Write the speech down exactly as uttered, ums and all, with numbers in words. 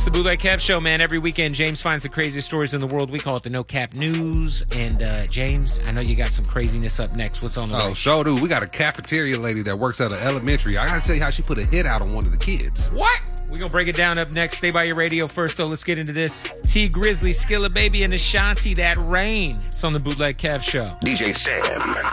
the Bootleg Kev Show, man. Every weekend, James finds the craziest stories in the world. We call it the No Cap News. And, uh, James, I know you got some craziness up next. What's on the Oh, way? sure do. We got a cafeteria lady that works at an elementary. I gotta tell you how she put a hit out on one of the kids. What? We're going to break it down up next. Stay by your radio first, though. Let's get into this. T Grizzly, Skilla Baby, and Ashanti, That Rain. It's on the Bootleg Kev Show. D J Sam.